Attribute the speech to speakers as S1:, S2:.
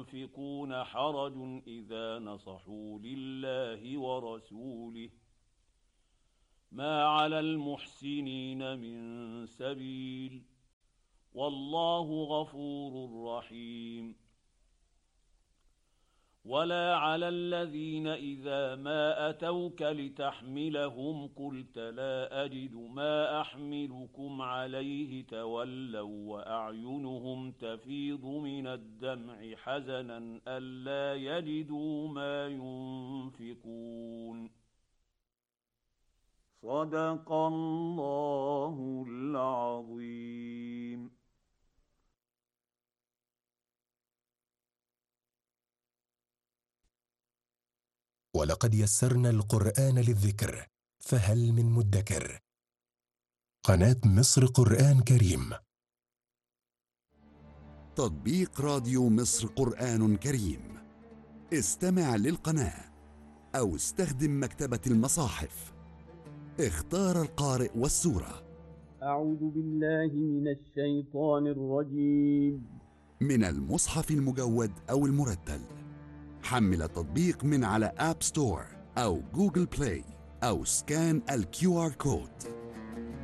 S1: ينفقون حرج إذا نصحوا لله ورسوله ما على المحسنين من سبيل والله غفور رحيم. ولا على الذين إذا ما أتوك لتحملهم قلت لا أجد ما أحملكم عليه تولوا وأعينهم تفيض من الدمع حزنا ألا يجدوا ما ينفقون. صدق الله العظيم.
S2: ولقد يسرنا القرآن للذكر فهل من مدكر. قناة مصر قرآن كريم.
S3: تطبيق راديو مصر قرآن كريم. استمع للقناة أو استخدم مكتبة المصاحف. اختار القارئ والسورة.
S4: أعوذ بالله من الشيطان الرجيم.
S3: من المصحف المجود أو المرتل. حمل التطبيق من على آب ستور أو جوجل بلاي أو سكان الQR كود.